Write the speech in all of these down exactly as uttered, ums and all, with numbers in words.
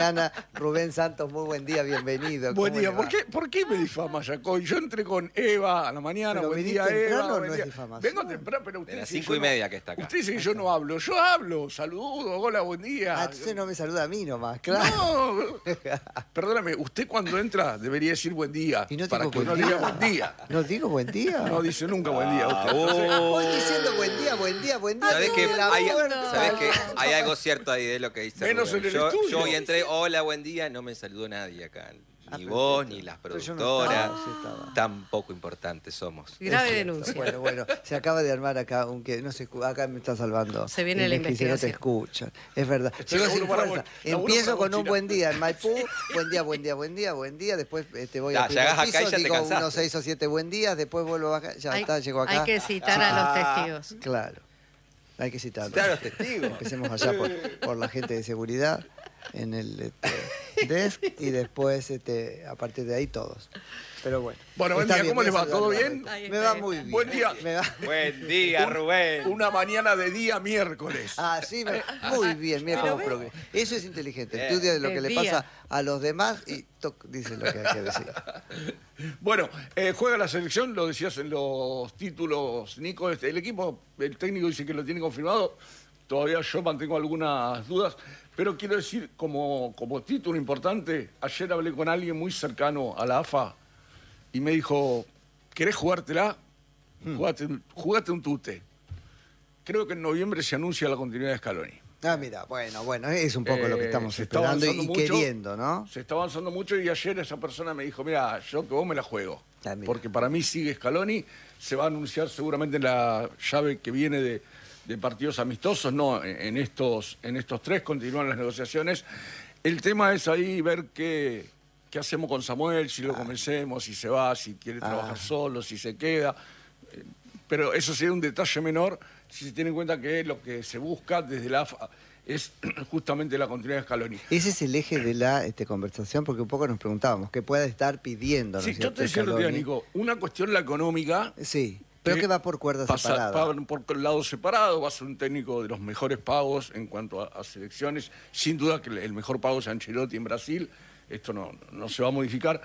Ana, Rubén Santos, muy buen día, bienvenido. Buen día. ¿Cómo ¿Por le qué, ¿Por qué me difama, Jacoy? Yo entré con Eva a la mañana, Pero buen venís día, temprano, Eva. no buen es día. difamación. Vengo temprano, pero usted De las dice que cinco yo y no- media que está acá. Usted dice que yo no hablo. Yo hablo, saludo, hola, buen día. Ah, entonces no me saluda a mí nomás, claro. No, perdóname, usted cuando entra debería decir buen día. Y no para digo que buen no día. diga buen día. No digo buen día. No dice nunca buen día. Usted. Ah, Entonces, Voy diciendo buen día, buen día, buen día. ¿Sabés desde que la hay, puerta. ¿sabés que hay algo cierto ahí de lo que dice Menos Rubén? en el yo, estudio. yo hoy entré, hola, buen día, no me saludó nadie acá. Ah, Ni pero vos, usted- ni las pero yo no productoras. estaba, sí estaba. Tan poco importantes somos. Grave Es cierto. denuncia. Bueno, bueno, se acaba de armar acá un que no se escu- acá me está salvando. Se viene la Inés, que si no te investigación. escuchan. Es verdad. Estoy Llego laburo sin para fuerza. Bol- laburo Empiezo para con un Bolchina. buen día en Maipú, buen día, buen día, buen día, buen día, después este, voy Ya, al primer llegás acá y piso, ya te digo cansaste. unos seis o siete buen días, después vuelvo acá, ya Hay, está, llego acá. hay que citar a los testigos. Claro. Hay que citarlo. Citar a los testigos. Empecemos allá por, por la gente de seguridad en el este, desk y después este, a partir de ahí todos. Pero bueno. Bueno, buen Está día, bien, ¿cómo voy les a va? ¿Todo saludar. bien? Ahí Me está va bien. muy bien. Buen día. Me va- Buen día, Rubén. Una mañana de día miércoles. Ah, sí, me- muy bien, mira Pero cómo ve. progre- Eso es inteligente, Bien. estudia de lo De que le día. pasa a los demás y toc, dice lo que hay que decir. Bueno, eh, juega la selección, lo decías en los títulos, Nico. Este, el equipo, el técnico dice que lo tiene confirmado. Todavía yo mantengo algunas dudas, pero quiero decir, como, como título importante, ayer hablé con alguien muy cercano a la A F A y me dijo, ¿querés jugártela? Jugate, un- jugate un tute. Creo que en noviembre se anuncia la continuidad de Scaloni. Ah, mira, bueno, bueno, es un poco lo que Eh, estamos se está esperando y avanzando mucho. queriendo, ¿no? Se está avanzando mucho y ayer esa persona me dijo, mira, yo que vos me la juego. Ah, mira. Porque para mí sigue Scaloni, se va a anunciar seguramente en la llave que viene de, de partidos amistosos, no, en, en estos, en estos tres continúan las negociaciones. El tema es ahí ver qué, qué hacemos con Samuel, si lo convencemos, si se va, si quiere trabajar Ah. solo, si se queda. Eh, Pero eso sería un detalle menor si se tiene en cuenta que lo que se busca desde la A F A es justamente la continuidad de Scaloni. Ese es el eje de la este, conversación, porque un poco nos preguntábamos qué puede estar pidiendo. ¿no Sí, es yo cierto, te decía el otro día, Scaloni? Nico, una cuestión la económica. Sí, pero que va por cuerdas pasa- separadas. va por lados separados, va a ser un técnico de los mejores pagos en cuanto a, a selecciones. Sin duda que el- el mejor pago es Ancelotti en Brasil, esto no, no se va a modificar,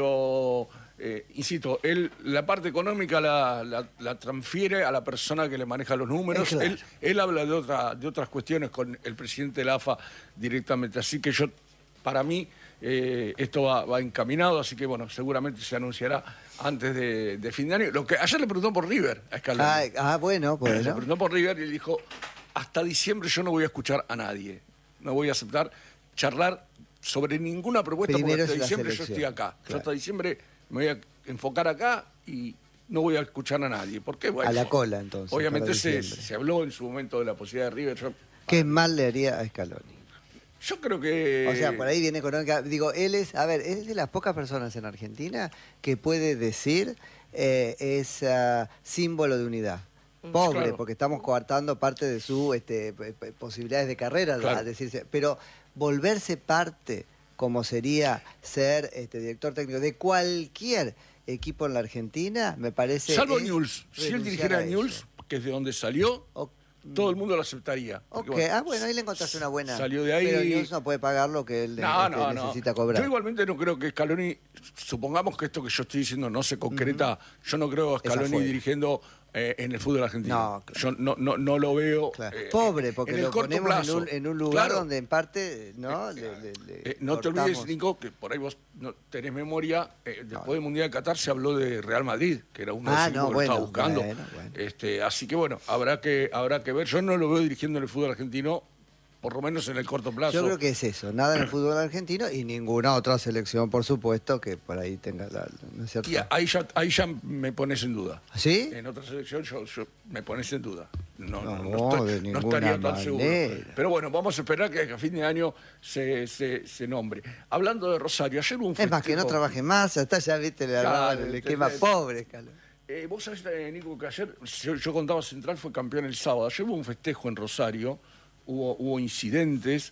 pero, eh, insisto, él la parte económica la, la- la transfiere a la persona que le maneja los números. Eh, claro. Él, él habla de, otra, de otras cuestiones con el presidente de la A F A directamente, así que yo, para mí, eh, esto va, va encaminado, así que bueno, seguramente se anunciará antes de, de fin de año. Lo que ayer le preguntó por River a Scaloni. Ah, ah, bueno, Le bueno. preguntó por River y él dijo, hasta diciembre yo no voy a escuchar a nadie. No voy a aceptar charlar sobre ninguna propuesta Primero porque hasta es la diciembre yo selección, estoy acá. Yo claro. hasta diciembre me voy a enfocar acá y no voy a escuchar a nadie. ¿Por qué? Bueno, A la cola, entonces, Obviamente para se, diciembre. se habló en su momento de la posibilidad de River. Yo, ¿Qué mal le haría a Scaloni? yo creo que... O sea, por ahí viene económica. Digo, él es, a ver, es de las pocas personas en Argentina que puede decir eh, es ah, símbolo de unidad. Pobre, Claro. porque estamos coartando parte de sus este, p- p- posibilidades de carrera, Claro. a decirse. Pero volverse parte, como sería ser este, director técnico de cualquier equipo en la Argentina, me parece. Salvo es Newell's. Si él renunciar dirigiera a a Newell's, eso. que es de donde salió, O- todo el mundo lo aceptaría. Porque, Ok, bueno, ah, bueno, ahí le encontraste una buena. Salió de ahí. Pero News no puede pagar lo que él No, este, no, no. necesita cobrar. Yo igualmente no creo que Scaloni, supongamos que esto que yo estoy diciendo no se concreta, yo no creo a Es Scaloni afuera. dirigiendo eh, en el fútbol argentino. No, claro. Yo no, no, no lo veo. Claro. eh, Pobre, porque en el lo corto ponemos en plazo. un, en un lugar Claro. donde en parte, ¿no? Le- le- le Eh, no te cortamos. olvides, Nico, que por ahí vos no tenés memoria, eh, después del Mundial de Qatar se habló de Real Madrid, que era uno de los Ah, equipos no, que lo bueno, estaba buscando. bueno, bueno. Este, así que bueno, habrá que, habrá que ver. Yo no lo veo dirigiendo en el fútbol argentino, por lo menos en el corto plazo. Yo creo que es eso, nada en el fútbol argentino y ninguna otra selección, por supuesto, que por ahí tenga la... ¿No es cierto? Y ahí ya, ahí ya me pones en duda. ¿Sí? En otra selección yo, yo- me pones en duda. No, no, No, no estoy- de no ninguna estaría tan seguro. manera. Pero bueno, vamos a esperar que a fin de año se, se, se nombre. Hablando de Rosario, ayer hubo un Es más, que no festejo- trabaje más, ya está, ya viste, le, Claro, hablaba, le quema entendés. pobre, Scaloni. Eh, vos sabés, eh, Nico, que ayer, yo, yo contaba, Central fue campeón el sábado. Ayer hubo un festejo en Rosario, hubo, hubo incidentes.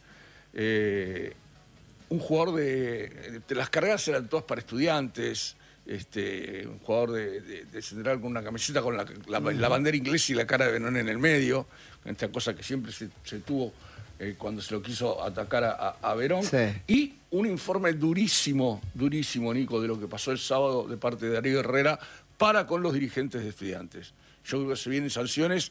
eh, un jugador de, de... Las carreras eran todas para estudiantes. Este, un jugador de, de- de Central con una camiseta con la, la- la bandera inglesa y la cara de Benón en el medio. Esta cosa que siempre se, se tuvo eh, cuando se lo quiso atacar a, a- a Verón. Sí. Y un informe durísimo, durísimo, Nico, de lo que pasó el sábado de parte de Darío Herrera para con los dirigentes de Estudiantes. Yo creo que se vienen sanciones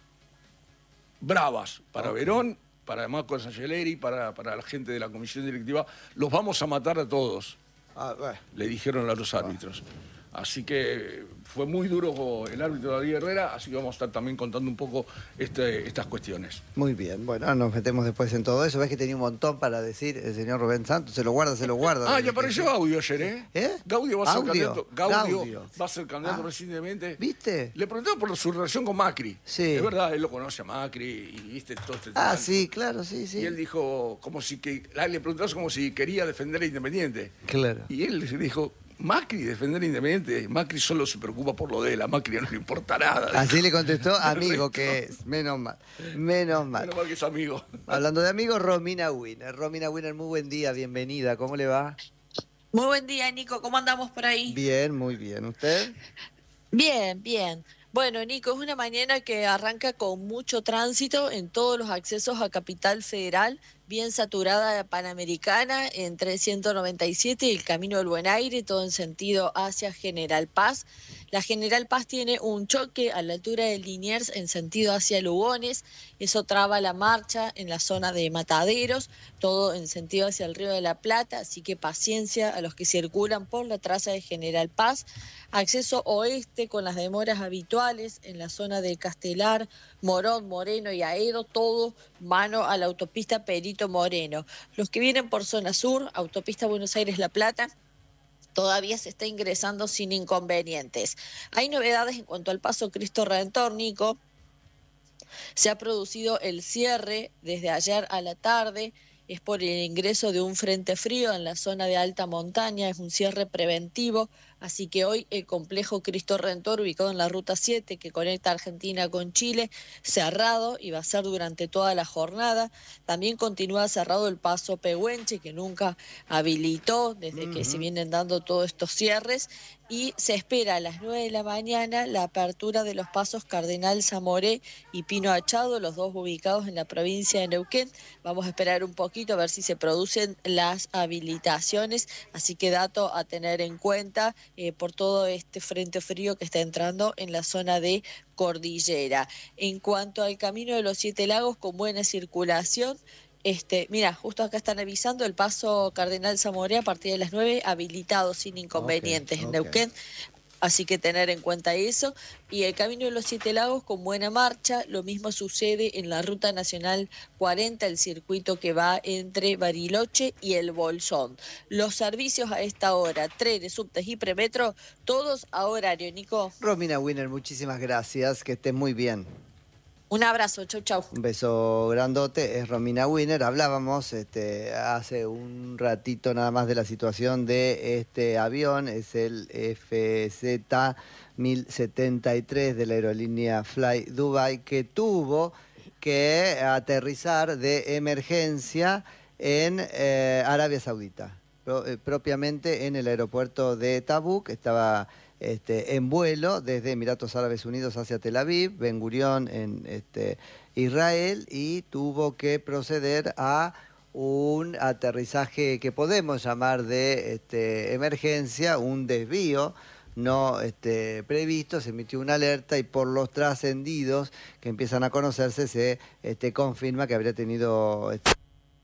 bravas para Ok. Verón, para Marco Sangeleri, para, para la gente de la comisión directiva. Los vamos a matar a todos, Ah, bueno. le dijeron a los árbitros. Así que fue muy duro el árbitro Darío Herrera, así que vamos a estar también contando un poco este, estas cuestiones. Muy bien, bueno, nos metemos después en todo eso. Ves que tenía un montón para decir el señor Rubén Santos. Se lo guarda, se lo guarda. Ah, ya apareció Gaudio ayer, ¿eh? ¿Eh? Gaudio va a ser Audio. candidato. Gaudio, Gaudio. va a ser candidato Ah. recientemente. ¿Viste? Le preguntaba por su relación con Macri. Sí. Es verdad, él lo conoce a Macri y viste todo este Ah, tema. sí, claro, sí, sí. Y él dijo, como si que. Le preguntaba como si quería defender a Independiente. Claro. Y él le dijo, Macri defender a Independiente. Macri solo se preocupa por lo de él. A Macri no le importa nada. Así le contestó amigo que es. Menos mal. Menos mal. Menos mal que es amigo. Hablando de amigos, Romina Winner. Romina Winner, muy buen día, bienvenida. ¿Cómo le va? Muy buen día, Nico. ¿Cómo andamos por ahí? Bien, muy bien. ¿Usted? Bien, bien. Bueno, Nico, es una mañana que arranca con mucho tránsito en todos los accesos a Capital Federal, bien saturada la Panamericana entre ciento noventa y siete y el Camino del Buen Aire, todo en sentido hacia General Paz. La General Paz tiene un choque a la altura de Liniers en sentido hacia Lugones, eso traba la marcha en la zona de Mataderos, todo en sentido hacia el Río de la Plata, así que paciencia a los que circulan por la traza de General Paz. Acceso oeste con las demoras habituales en la zona de Castelar, Morón, Moreno y Aedo, todo mano a la autopista Perito Moreno. Los que vienen por zona sur, autopista Buenos Aires-La Plata, todavía se está ingresando sin inconvenientes. Hay novedades en cuanto al paso Cristo Redentor, Nico. Se ha producido el cierre desde ayer a la tarde, es por el ingreso de un frente frío en la zona de alta montaña, es un cierre preventivo, así que hoy el complejo Cristo Redentor, ubicado en la ruta siete que conecta Argentina con Chile, cerrado y va a ser durante toda la jornada. También continúa cerrado el paso Pehuenche, que nunca habilitó desde uh-huh. que se vienen dando todos estos cierres, y se espera a las nueve de la mañana la apertura de los pasos Cardenal Zamoré y Pino Achado, los dos ubicados en la provincia de Neuquén. Vamos a esperar un poquito a ver si se producen las habilitaciones, así que dato a tener en cuenta eh, por todo este frente frío que está entrando en la zona de Cordillera. En cuanto al Camino de los Siete Lagos, con buena circulación. Este, mira, justo acá están avisando el paso Cardenal Zamoré a partir de las nueve, habilitado sin inconvenientes okay, en Neuquén, okay. Así que tener en cuenta eso. Y el Camino de los Siete Lagos con buena marcha, lo mismo sucede en la Ruta Nacional cuarenta, el circuito que va entre Bariloche y El Bolsón. Los servicios a esta hora, trenes, subtes y premetro, todos a horario, Nico. Romina Winner, muchísimas gracias, que estés muy bien. Un abrazo, chau, chau. Un beso grandote, es Romina Winner. Hablábamos este, hace un ratito nada más de la situación de este avión, es el F Z mil setenta y tres de la aerolínea Fly Dubai, que tuvo que aterrizar de emergencia en eh, Arabia Saudita, pro, eh, propiamente en el aeropuerto de Tabuk. Estaba Este, en vuelo desde Emiratos Árabes Unidos hacia Tel Aviv, Ben Gurión en este, Israel, y tuvo que proceder a un aterrizaje que podemos llamar de este, emergencia, un desvío no este, previsto. Se emitió una alerta y por los trascendidos que empiezan a conocerse se este, confirma que habría tenido este,